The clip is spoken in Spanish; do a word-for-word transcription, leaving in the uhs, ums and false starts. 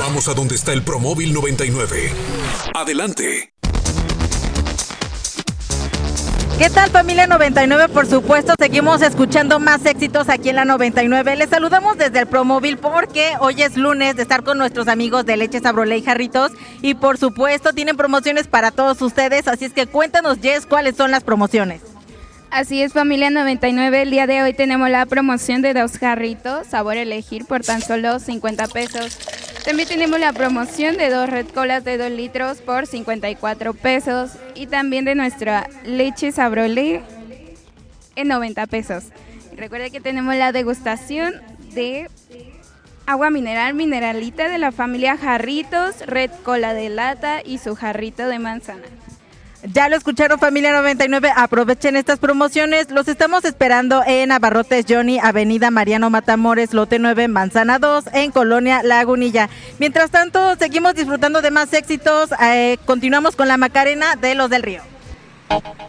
Vamos a donde está el Promóvil noventa y nueve. Adelante. ¿Qué tal, familia noventa y nueve? Por supuesto, seguimos escuchando más éxitos aquí en la noventa y nueve. Les saludamos desde el Promóvil porque hoy es lunes de estar con nuestros amigos de Leche Sabrolé y Jarritos y por supuesto tienen promociones para todos ustedes, así es que cuéntanos, Jess, ¿cuáles son las promociones? Así es, familia noventa y nueve, el día de hoy tenemos la promoción de dos jarritos, sabor elegir por tan solo cincuenta pesos. También tenemos la promoción de dos Red Colas de dos litros por cincuenta y cuatro pesos y también de nuestra leche Sabrolé en noventa pesos. Recuerden que tenemos la degustación de agua mineral Mineralita de la familia Jarritos, Red Cola de lata y su jarrito de manzana. Ya lo escucharon, familia noventa y nueve, aprovechen estas promociones, los estamos esperando en Abarrotes Johnny, Avenida Mariano Matamores, lote nueve, Manzana dos, en Colonia Lagunilla. Mientras tanto, seguimos disfrutando de más éxitos, eh, continuamos con la Macarena de los del Río.